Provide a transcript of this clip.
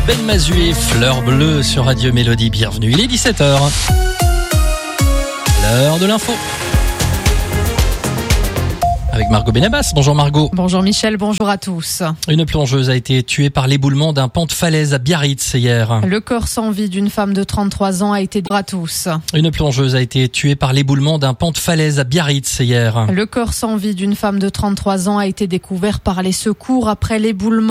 Ben Mazué, Fleur Bleue sur Radio Mélodie, bienvenue, il est 17h. L'heure de l'info. Avec Margot Benabas. Bonjour Margot. Bonjour Michel, bonjour à tous. Une plongeuse a été tuée par l'éboulement d'un pan de falaise à Biarritz hier. Le corps sans vie d'une femme de 33 ans a été découvert à tous. Une plongeuse a été tuée par l'éboulement d'un pan de falaise à Biarritz hier. Le corps sans vie d'une femme de 33 ans a été découvert par les secours après l'éboulement.